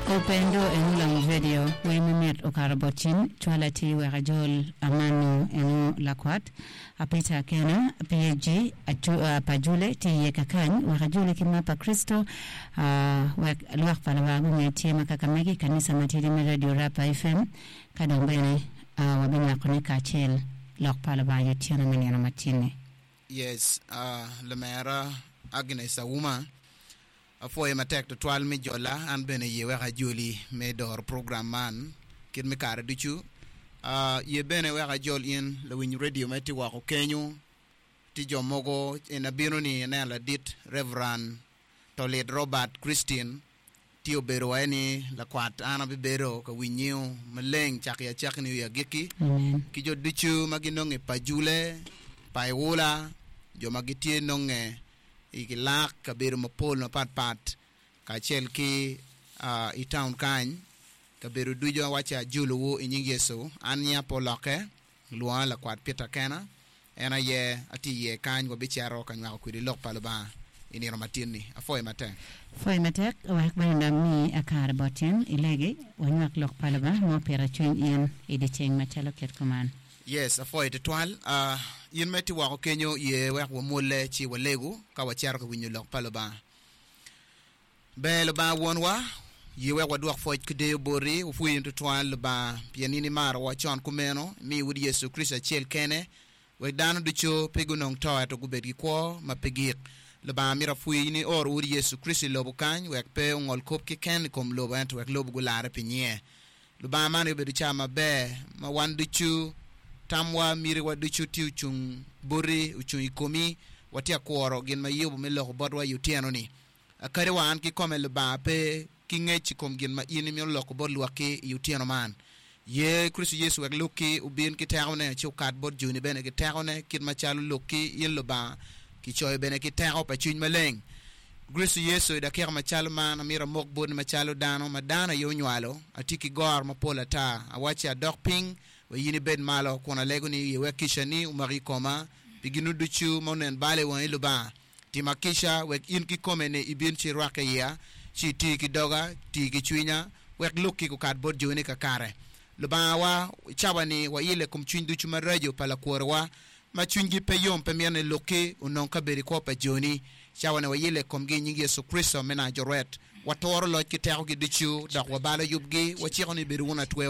Upendo en video wimimet okarabotin chwalati wajol amanu enu lakwat apita kena PG pajule ti kakan wajule kimapa Kristo luak palawagu ngetie makakamegi kanisa matiri radio Rapa FM kadambene wabina konika chel lok palawagu tiana meniana matine. Yes, lemera Agnes Awuma afoye matek to 12 mi jola an bene yewe joli me dor program man kid me kare duchu ye bene we jol in le win radio meti wa ko kenyu ti jomogo en abino ni na la dit Reverend Toled Robert Christian ti obero eni la kwat ana be bero ka winyu meleng chak ni ya geki ki jo duchu maginonge pajule paiwola jo magitie nonge ikilak kabiru mapol na pat kachel ki i town kany kabiru dujo wacha juluwu inyingi Yesu anya poloke luwa la kwat pita kena ena ye ati ye kany wabicharo kanywa kwidi lok palaba ini ramatini afoy matek wak banda mi akar botin ilege wanyak lok palaba mo pera chun in idecheng machalo ketkuman. Yes, afoy de twal yin meti wa kenyo ye wa mole chi walegu ka wa char ko winyu lok paloba bel ba wonwa ye wa do fo kede bori fu yin to twal ba pianini mar wa chon kumeno mi wudi Yesu Kristo chel kene we danu du cho pegunong to to gubedi ko mapegik le ba mira fu yini or wudi Yesu Kristo lobu kan we pe ngol kop ki ken kom lobu ant we lobu gulare pinye le ba man be du chama be ma wan du chu tamwa miri wa duchuti uchung buri uchung ikomi watia kuoro gin ma yubu me loko bodwa yutiano ni akare wa an ki kome le ba pe ki ngechi kom gin ma ini mi loko bodwa ki yutiano man ye Kristo Yesu wek luki ubin ki taone chi ukat bod juni bene ki taone kit ma chalu luki yin lo ba ki choy bene ki tao pa chuny maleng Kristo Yesu da kya ma chalu man amira mok bod ma chalu dano madana yo nywalo atiki gor ma pola ta awachi adok ping we yini bed malo kona lego ni we kisha ni umari koma biginu duchu monen bale won iluba timakisha we in ki komene ibin chi raka ya chi ti ki doga ti ki chwinya we luki ku kat bod joni ka kare luba wa chabani wa ile kum chwin duchu marajo pala korwa ma chwingi pe yom pe miane luki unon ka beri ko pa joni chawana wa ile kum gi nyingi Yesu Kristo mena joret watoro lo ki tawo gi duchu dak wa bala yubgi wa chi oni beru na twe